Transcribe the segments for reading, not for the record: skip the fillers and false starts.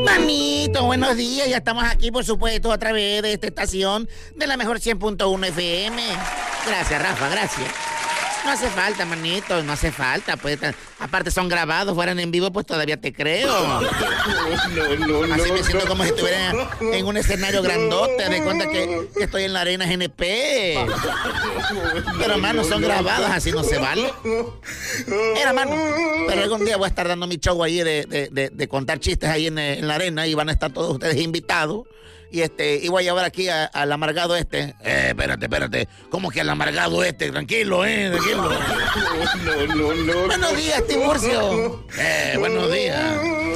Manito, buenos días. Ya estamos aquí, por supuesto, a través de esta estación de la mejor 100.1 FM. Gracias, Rafa, gracias. No hace falta, manito, no hace falta. Pues, aparte son grabados, fueran en vivo, pues todavía te creo. Así me siento como si estuviera en un escenario grandote. De cuenta que estoy en la Arena GNP. Pero, mano, son grabados, así no se vale. Era, mano. Pero algún día voy a estar dando mi show ahí de contar chistes ahí en la arena y van a estar todos ustedes invitados. Y voy a llevar aquí al amargado este. Espérate. ¿Cómo que al amargado este? Tranquilo, tranquilo. No. Buenos días, Tiburcio. Buenos días.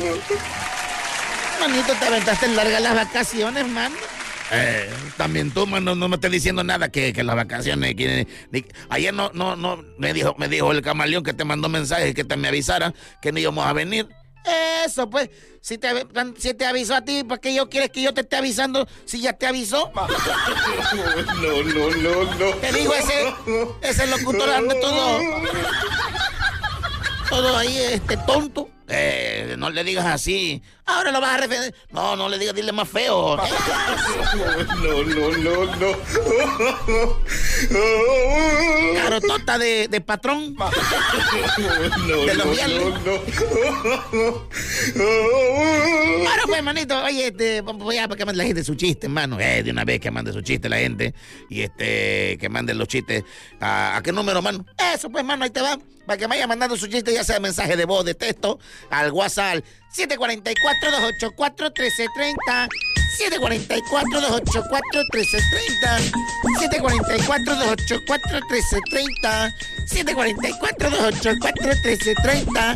Manito, te aventaste largas las vacaciones, mano. También tú, mano, no me estés diciendo nada que las vacaciones. Ayer no me dijo el camaleón que te mandó mensajes que me avisara que no íbamos a venir. Eso, pues, si te avisó a ti, ¿para qué quieres que yo te esté avisando si ya te avisó? No. Te digo, ese locutor anda todo ahí, tonto. No le digas así. Ahora lo vas a referir. No le digas, dile más feo. No. Carotota de patrón. De los viernes. Ahora pues, manito, oye, voy a para que mande la gente su chiste, hermano. De una vez que mande su chiste la gente. Y que manden los chistes. ¿A qué número, mano? Eso pues, mano, ahí te va. Para que me vaya mandando su chiste, ya sea mensaje de voz, de texto, al WhatsApp 744-284-1330. 744-284-1330. 744-284-1330. 744-284-1330.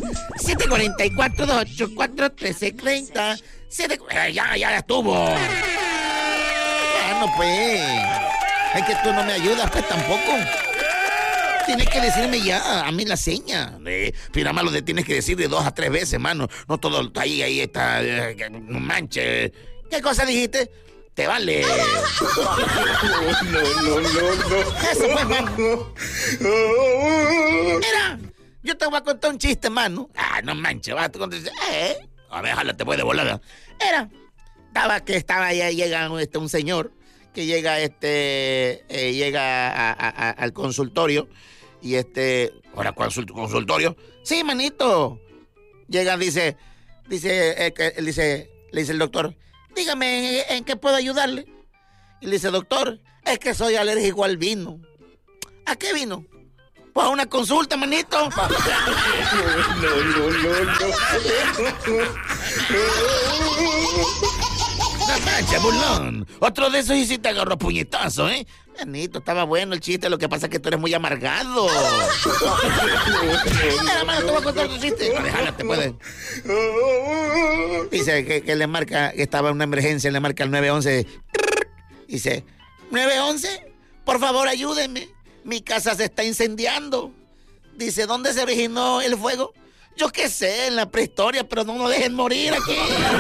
744-284-1330. Ya estuvo. Bueno, pues. Es que tú no me ayudas, pues tampoco. Tienes que decirme ya a mí la seña. Pero más lo tienes que decir de 2 a 3 veces, mano. No todo ahí está. No manches. ¿Qué cosa dijiste? Te vale. No. Eso pues, mano. Mira, yo te voy a contar un chiste, mano. No manches, vas a contar. A ver, jálate pues de volada. Estaba ahí, llega un señor que llega al consultorio. Y ahora consultorio. Sí, manito. Llega, le dice el doctor, dígame, ¿en qué puedo ayudarle? Y le dice, doctor, es que soy alérgico al vino. ¿A qué vino? Pues a una consulta, manito. No manches, burlón. Otro de esos y si te agarró puñetazo, Manito, estaba bueno el chiste, lo que pasa es que tú eres muy amargado. Mano, te voy a contar tu chiste. Déjala, te puedes. Dice que le marca, que estaba en una emergencia, le marca el 911. Dice, 911, por favor ayúdenme. Mi casa se está incendiando. Dice, ¿dónde se originó el fuego? Yo qué sé, en la prehistoria, pero no nos dejen morir aquí.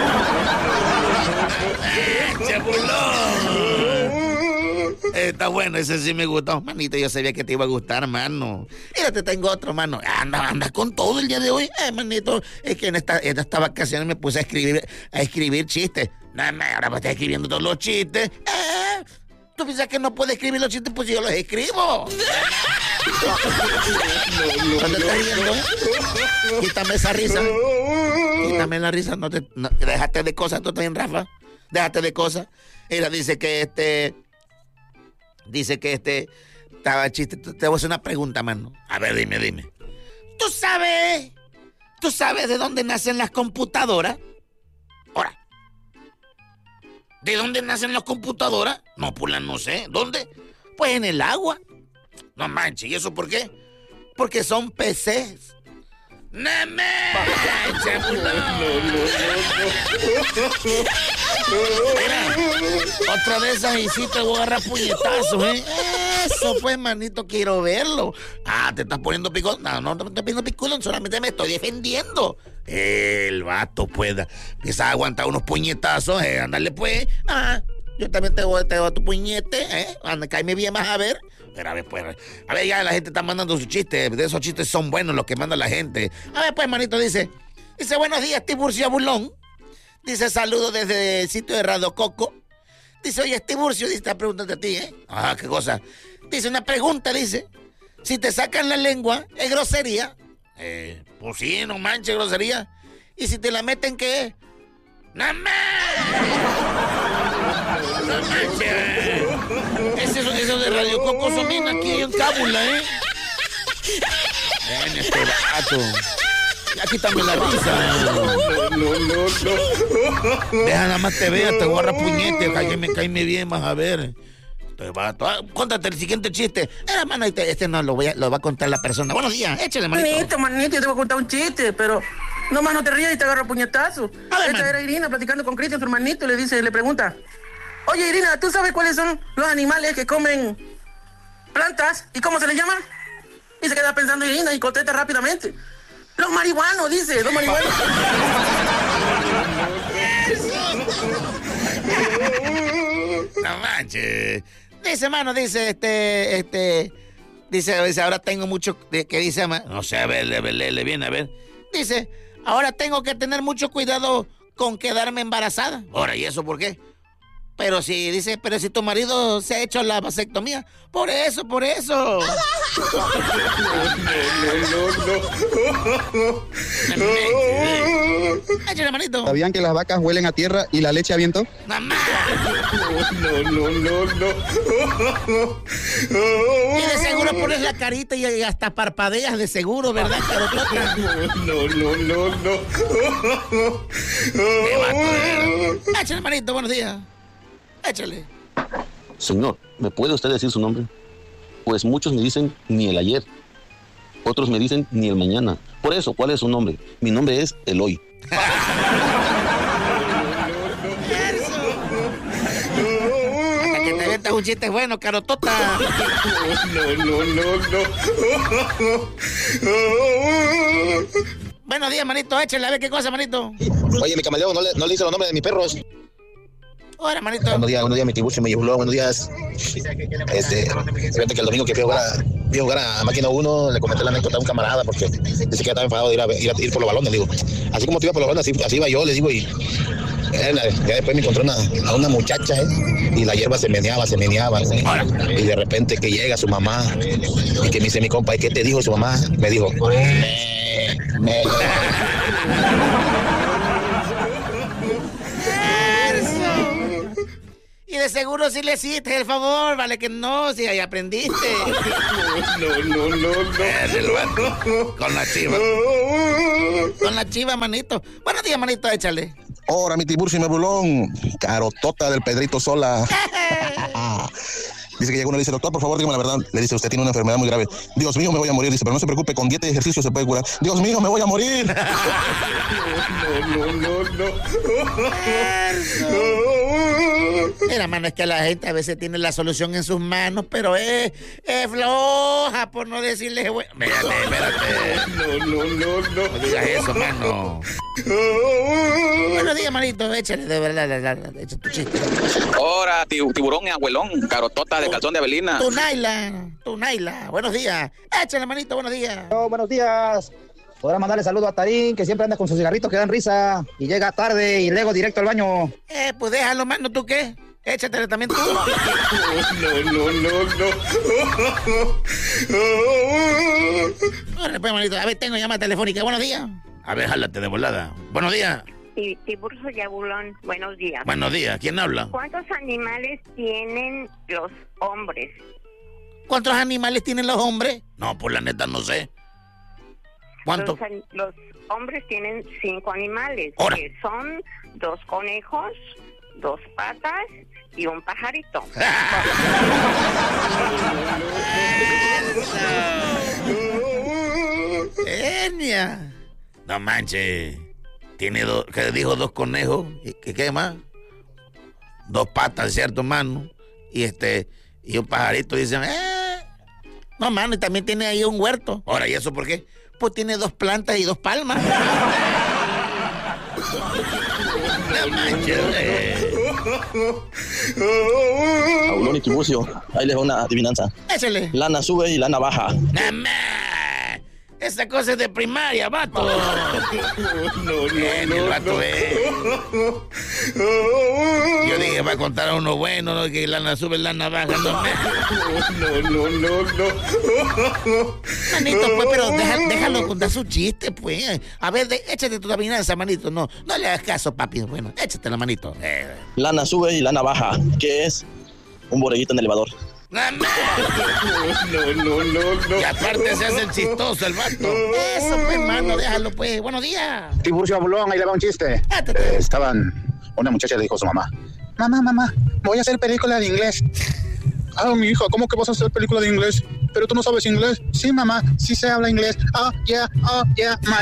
¡Chabulón! Está bueno, ese sí me gustó. Manito, yo sabía que te iba a gustar, mano. Mira, te tengo otro, mano. Anda con todo el día de hoy. Manito, es que en esta vacaciones me puse a escribir chistes. Ahora me estás escribiendo todos los chistes. ¿Tú piensas que no puedes escribir los chistes? Pues yo los escribo. ¿Dónde estás riendo? Quítame esa risa. Quítame la risa. Déjate de cosas tú también, Rafa. Déjate de cosas. Mira, dice que estaba chiste. Te voy a hacer una pregunta, mano. A ver, dime. ¿Tú sabes de dónde nacen las computadoras? Ahora. ¿De dónde nacen las computadoras? No, pues no sé. ¿Dónde? Pues en el agua. No manches, ¿y eso por qué? Porque son peces. ¡No manches! Mira, otra de esas y sí te voy a agarrar puñetazos, Eso pues, manito, quiero verlo. Te estás poniendo picón. No te estoy poniendo picón, solamente me estoy defendiendo. El vato pueda. Empieza a aguantar unos puñetazos, ándale pues. Yo también te voy a tu puñete, Anda, cáeme bien más a ver. Pero a ver, pues. A ver, ya la gente está mandando sus chistes. De esos chistes son buenos los que manda la gente. A ver, pues, manito, dice, buenos días, Tiburcio Bulón. Dice, saludo desde el sitio de Radio Coco. Dice, oye, Tiburcio, dice, está preguntando a ti, ¿eh? Ah, qué cosa. Dice, una pregunta, dice. Si te sacan la lengua, ¿es grosería? Pues sí, no manches, grosería. ¿Y si te la meten, qué es? ¡No manches! Eso de Radio Coco sonina aquí en Cábula, ¿eh? Ven, este vato. Ya quítame la risa. No. Deja nada más te vea, te guarda puñete. Cállame bien, vas a ver. Te vato. Cuéntate el siguiente chiste. Hermano, este no lo va a contar la persona. Buenos días, échale, manito. Manito, yo te voy a contar un chiste, pero nomás no te rías y te agarro puñetazo. A ver, Esta era Irina platicando con Cristian, su hermanito, y le pregunta, oye, Irina, ¿tú sabes cuáles son los animales que comen plantas y cómo se les llaman? Y se queda pensando Irina y contesta rápidamente. Los marihuanos, dice, los marihuanos. No manches. Dice, mano, dice, dice, ahora tengo mucho, que dice, no sé, a ver, le viene, a ver. Dice, ahora tengo que tener mucho cuidado con quedarme embarazada. Ahora, ¿y eso por qué? Pero si tu marido se ha hecho la vasectomía, por eso. Échale, manito. ¿Sabían que las vacas huelen a tierra y la leche a viento? ¡Mamá! Y de seguro pones la carita y hasta parpadeas de seguro, ¿verdad, Carotota? No. Échale, manito, buenos días. Échale. Señor, ¿me puede usted decir su nombre? Pues muchos me dicen ni el ayer, otros me dicen ni el mañana. Por eso, ¿cuál es su nombre? Mi nombre es Eloy. Hasta que te aventas un chiste bueno, Carotota. No. Buenos días, manito, échale, a ver qué cosa, manito. Oye, mi camaleón, no le dice los nombres de mis perros. Hola, manito. Buenos días, mi Tiburcio, mi Yulón, buenos días. Fíjate que el domingo que fui a jugar a Máquina 1, le comenté la anécdota a un camarada porque dice que ya estaba enfadado de ir por los balones. Le digo, así como tú ibas por los balones, así iba yo, les digo, y ya después me encontré a una muchacha, y la hierba se meneaba, y de repente que llega su mamá, y que me dice mi compa, ¿y qué te dijo su mamá? Me dijo, me. Y de seguro sí le hiciste el favor, vale que no, si ahí aprendiste. No. Con la chiva. Con la chiva, manito. Buenos días, manito, échale. Ahora, mi Tiburcio y mi Bulón, Carotota del Pedrito Sola. Dice que llega uno y le dice, doctor, por favor, dígame la verdad. Le dice, usted tiene una enfermedad muy grave. Dios mío, me voy a morir. Dice, pero no se preocupe, con dieta y ejercicio se puede curar. Dios mío, me voy a morir. No. Mira, mano, es que la gente a veces tiene la solución en sus manos, pero es floja, por no decirle... Espérate. No digas eso, mano. Buenos días, manito, échale, de verdad, echa tu chiste. Ahora, tiburón y abuelón, Carotota de calzón de Avelina. Tu Naila, buenos días. Échale, manito, buenos días. Buenos días. Podrá mandarle saludo a Tarín, que siempre anda con sus cigarritos que dan risa y llega tarde y luego directo al baño. Pues déjalo, mano, ¿tú qué? Échatele también tú. No. Órale, pues, manito, a ver, tengo llamada telefónica. Buenos días. A ver, jálate de volada. Buenos días. Tiburcio y Abulón, buenos días. Buenos días, ¿quién habla? ¿Cuántos animales tienen los hombres? ¿Cuántos animales tienen los hombres? No, pues la neta no sé. ¿Cuántos? Los hombres tienen 5 animales, ¡Hora! Que son 2 conejos, 2 patas y un pajarito. ¡Genia! No manches. Tiene ¿qué dijo? 2 conejos. ¿Y qué más? 2 patas, ¿cierto, mano? Y un pajarito. Dicen, No, mano, y también tiene ahí un huerto. Ahora, ¿y eso por qué? Pues tiene 2 plantas y 2 palmas. No manches, Aulón y Tiburcio, ahí les va una adivinanza. Échale. Lana sube y lana baja. ¡Mamá! Esa cosa es de primaria, vato. Bien, el vato Yo dije, va a contar a uno bueno, ¿no? Que lana sube, lana baja. No. Manito, pues, pero déjalo contar su chiste, pues. A ver, échate tu adivinanza, manito. No le hagas caso, papi. Bueno, échate la manito. Lana sube y lana baja. ¿Qué es? Un borreguito en el elevador. No. Y aparte se hace el chistoso el vato. Eso, pues, mano, déjalo, pues. Buenos días. Tiburcio Abulón, ahí le va un chiste. Una muchacha le dijo a su mamá: Mamá, voy a hacer película de inglés. Mi hija, ¿cómo que vas a hacer película de inglés? ¿Pero tú no sabes inglés? Sí, mamá, sí se habla inglés. Oh, yeah, my...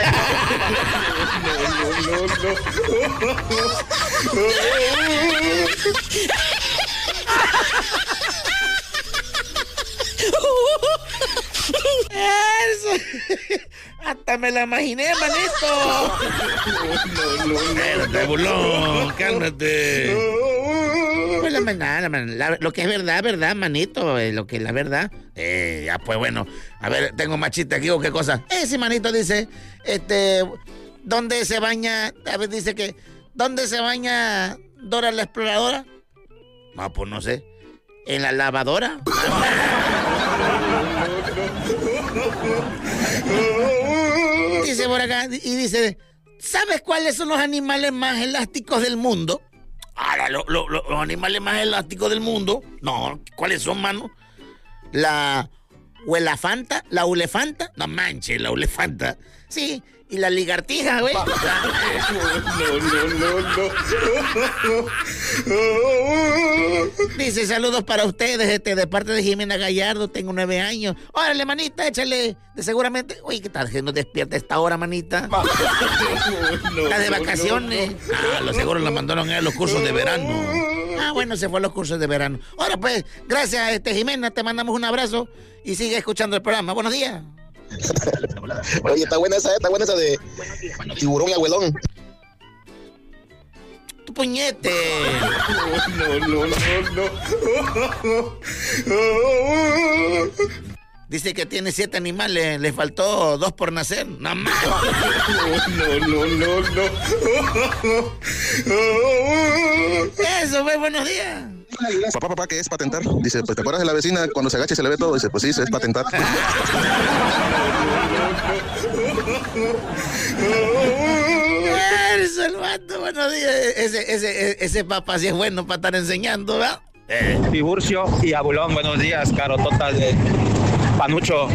Eso. Hasta me la imaginé, manito. Espérate, Bulón, cálmate. Pues lo que es verdad, manito. Lo que es la verdad. Ya, pues bueno. A ver, tengo más chiste aquí o qué cosa. Ese manito dice, ¿dónde se baña? A ver, dice que, ¿dónde se baña Dora la Exploradora? No, pues no sé. ¿En la lavadora? Dice por acá, y dice, ¿sabes cuáles son los animales más elásticos del mundo? Ahora, los animales más elásticos del mundo. No, ¿cuáles son, mano? La ulefanta. No manches, la ulefanta. Sí, y la ligartija, güey. Dice, saludos para ustedes, de parte de Jimena Gallardo, tengo 9 años. Órale, manita, échale. Seguramente, uy, ¿qué tal? Que no despierta a esta hora, manita. Está de vacaciones. Lo seguro la mandaron a los cursos de verano. Bueno, se fue a los cursos de verano. Ahora pues, gracias, Jimena, te mandamos un abrazo y sigue escuchando el programa. Buenos días. Oye, está buena esa de tiburón y abuelón. Tu puñete. No. Dice que tiene 7 animales, le faltó 2 por nacer. No más. No. Eso fue, buenos días. Papá, ¿qué es patentar? Dice, pues, ¿te acuerdas de la vecina cuando se agacha y se le ve todo? Dice, pues sí, es patentar. Eso, el vato, buenos días. Ese papá sí es bueno para estar enseñando, ¿verdad? Tiburcio y Abulón, buenos días, Carotota de Panucho.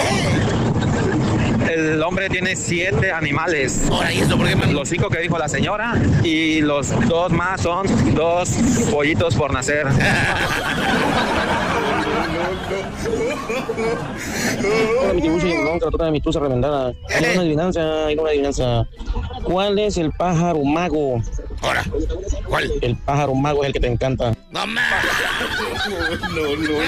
El hombre tiene 7 animales. Ahora, ¿y eso por qué, man? Los 5 que dijo la señora y los 2 más son 2 pollitos por nacer. Hola, mi tiburcio y Abulón, Carotota de mi tusa remendada. Hay una adivinanza. ¿Cuál es el pájaro mago? Ahora, ¿cuál? El pájaro mago es el que te encanta. ¡No más! No.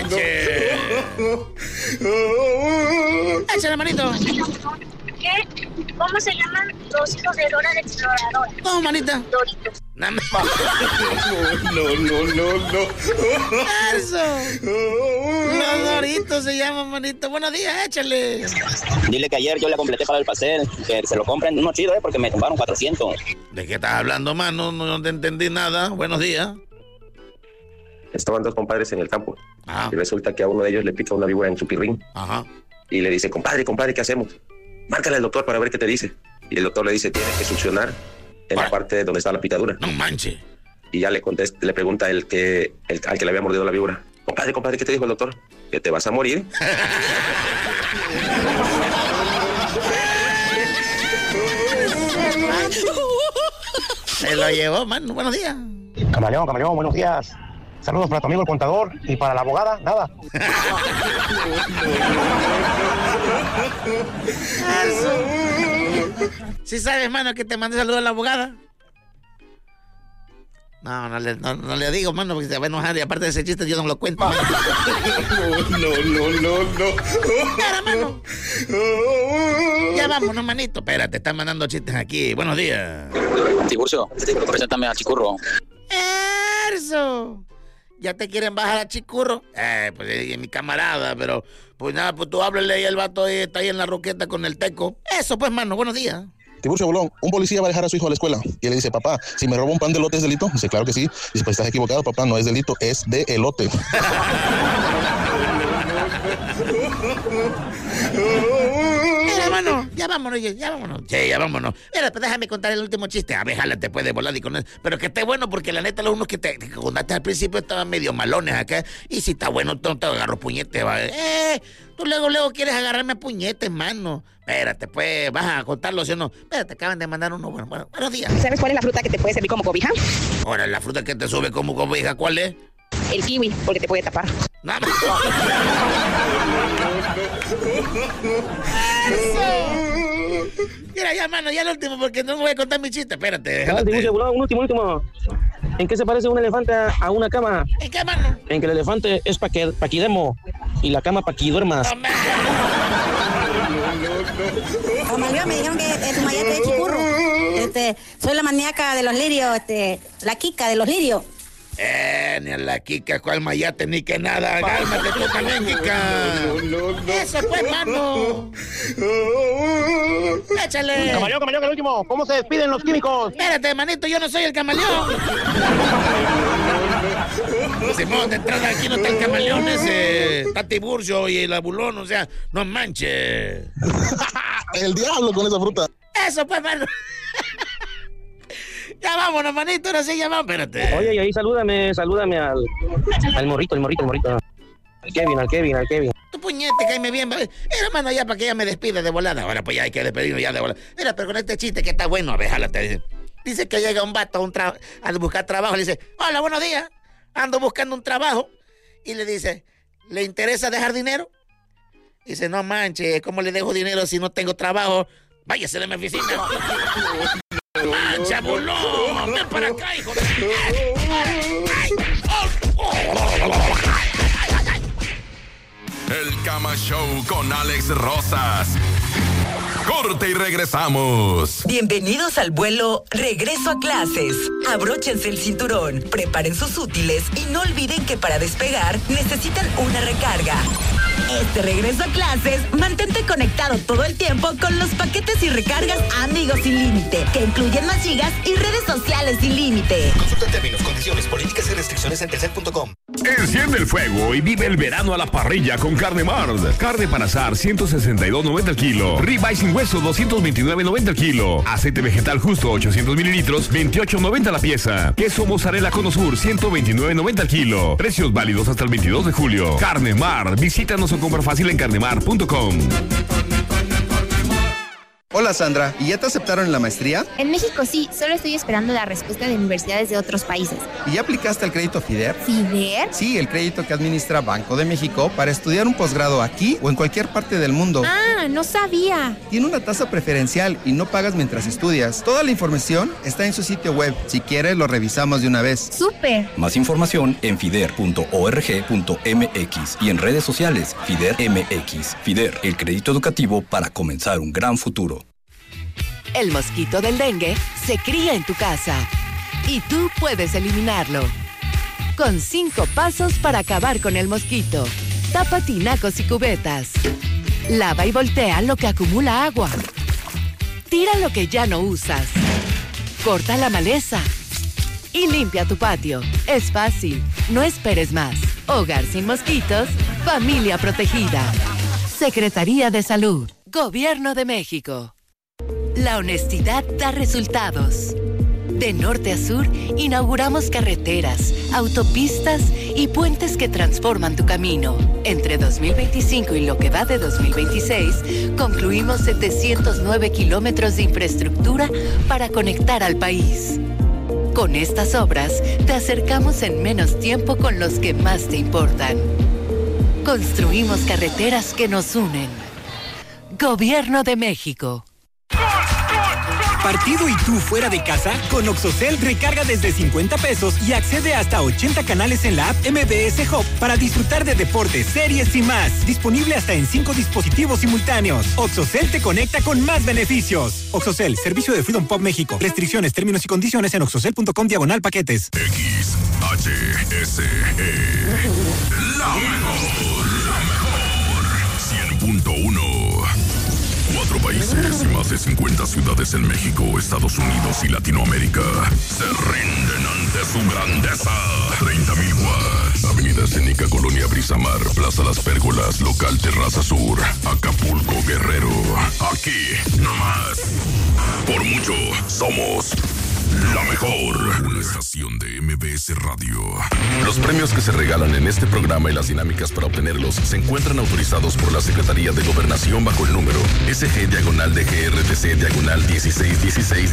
¡Échale, manito! ¿Qué? ¿Cómo se llaman los hijos de Dora la Exploradora? No, manita. Doritos. No. Eso. Los Doritos se llaman, manito. Buenos días, échale. Dile que ayer yo le completé para el pastel, que se lo compren uno chido, porque me tumbaron 400. ¿De qué estás hablando, mano? No te entendí nada. Buenos días. Estaban 2 compadres en el campo. Ajá. Y resulta que a uno de ellos le pica una víbora en su pirrín. Ajá. Y le dice, compadre, ¿qué hacemos? Márcale al doctor para ver qué te dice. Y el doctor le dice, tiene que succionar en la parte donde está la picadura. No manches. Y ya le pregunta al que le había mordido la víbora. Compadre, ¿qué te dijo el doctor? Que te vas a morir. Se lo llevó, mano. Buenos días. Camaleón, buenos días. Saludos para tu amigo el contador y para la abogada, nada. ¿Sí sabes, mano, que te mandé saludos a la abogada? No le digo, mano, porque se va a enojar y aparte de ese chiste yo no lo cuento. No. Espera, mano. Ya vámonos, manito. Espera, te están mandando chistes aquí. Buenos días. Tiburcio, preséntame a Chicurro. Eso. ¿Ya te quieren bajar a Chicurro? Pues es mi camarada, pero pues nada, pues tú háblale y el vato ahí está ahí en la roqueta con el teco. Eso pues, mano, buenos días. Tiburcio Bolón, un policía va a dejar a su hijo a la escuela y él le dice, papá, si me robo un pan de elote, ¿es delito? Dice, claro que sí. Dice, pues estás equivocado, papá, no es delito, es de elote. Mira, mano, ya vámonos. Sí, ya vámonos. Mira, pues déjame contar el último chiste. A ver, jálate pues de volar y con él. Pero que esté bueno, porque la neta, los unos que te contaste al principio estaban medio malones acá. Y si está bueno, no te agarro puñete, va. Tú luego quieres agarrarme a puñetes, mano. Espérate, pues, vas a contarlo, ¿sí o no? Espérate, acaban de mandar uno. Bueno, buenos días. ¿Sabes cuál es la fruta que te puede servir como cobija? Ahora, la fruta que te sube como cobija, ¿cuál es? El kiwi, porque te puede tapar. ¡Vamos! Mira, ya, mano, ya el último, porque no voy a contar mi chiste. Espérate. Un último. ¿En qué se parece un elefante a una cama? ¿En qué, mano? En que el elefante es pa' que demo y la cama pa' que duermas. Camaleón, me dijeron que tu mayate de Chicurro. Soy la maníaca de los lirios, la Kika de los lirios. Ni a la Kika, ¿cuál mayate? Ni que nada. Cálmate tú también, Kika. Eso pues, mano. Échale. Camaleón, el último. ¿Cómo se despiden los químicos? Espérate, manito, yo no soy el camaleón. Simón, de entrada aquí no está el camaleón ese. Está Tiburcio y el abulón, o sea, no manches. El diablo con esa fruta. Eso pues, mano. Ya vámonos, manito, ahora sí, ya vamos, espérate. Oye, y ahí salúdame al morrito. Al Kevin. Tu puñete, cáeme bien. Hermano, ya para que ella me despida de volada. Ahora pues ya hay que despedirnos ya de volada. Mira, pero con este chiste que está bueno, a ver, jálate. Dice que llega un vato a buscar trabajo. Le dice, hola, buenos días. Ando buscando un trabajo. Y le dice, ¿le interesa dejar dinero? Dice, no manches, ¿cómo le dejo dinero si no tengo trabajo? Váyase de mi oficina. ¡Mancha, bulón! ¡Ven para acá, hijo de... El Cama Show con Alex Rosas. Corte y regresamos. Bienvenidos al vuelo Regreso a Clases. Abróchense el cinturón, preparen sus útiles y no olviden que para despegar necesitan una recarga. Este regreso a clases, mantente conectado todo el tiempo con los paquetes y recargas Amigos Sin Límite, que incluyen más gigas y redes sociales sin límite. Consulta términos, condiciones, políticas y restricciones en telcel.com. Enciende el fuego y vive el verano a la parrilla con Carne Mart. Carne para asar, 162.90 el kilo. Ribeye sin hueso, 229.90 el kilo. Aceite vegetal justo, 800 mililitros, 28.90 la pieza. Queso mozzarella Cono Sur, 129.90 el kilo. Precios válidos hasta el 22 de julio. Carne Mart, visítanos o compra fácil en carnemart.com. Hola Sandra, ¿y ya te aceptaron en la maestría? En México sí, solo estoy esperando la respuesta de universidades de otros países. ¿Y ya aplicaste al crédito FIDER? ¿FIDER? Sí, el crédito que administra Banco de México para estudiar un posgrado aquí o en cualquier parte del mundo. Ah, no sabía. Tiene una tasa preferencial y no pagas mientras estudias. Toda la información está en su sitio web. Si quieres, lo revisamos de una vez. ¡Súper! Más información en fider.org.mx y en redes sociales FIDER MX. FIDER, el crédito educativo para comenzar un gran futuro. El mosquito del dengue se cría en tu casa y tú puedes eliminarlo. Con 5 pasos para acabar con el mosquito. Tapa tinacos y cubetas. Lava y voltea lo que acumula agua. Tira lo que ya no usas. Corta la maleza. Y limpia tu patio. Es fácil. No esperes más. Hogar sin mosquitos. Familia protegida. Secretaría de Salud. Gobierno de México. La honestidad da resultados. De norte a sur, inauguramos carreteras, autopistas y puentes que transforman tu camino. Entre 2025 y lo que va de 2026, concluimos 709 kilómetros de infraestructura para conectar al país. Con estas obras, te acercamos en menos tiempo con los que más te importan. Construimos carreteras que nos unen. Gobierno de México. ¿Partido y tú fuera de casa? Con Oxocel recarga desde 50 pesos y accede hasta 80 canales en la app MBS Hub para disfrutar de deportes, series y más. Disponible hasta en 5 dispositivos simultáneos. Oxocel te conecta con más beneficios. Oxocel, servicio de Freedom Pop México. Restricciones, términos y condiciones en oxocel.com/paquetes. La mejor 100.1. 4 países y más de 50 ciudades en México, Estados Unidos y Latinoamérica se rinden ante su grandeza. 30,000 watts. Avenida Escénica, Colonia Brisamar, Plaza Las Pérgolas, Local Terraza Sur, Acapulco, Guerrero. Aquí, nomás. Por mucho, somos la mejor. Una estación de MBS Radio. Los premios que se regalan en este programa y las dinámicas para obtenerlos se encuentran autorizados por la Secretaría de Gobernación bajo el número SG-DGRTC-1616-16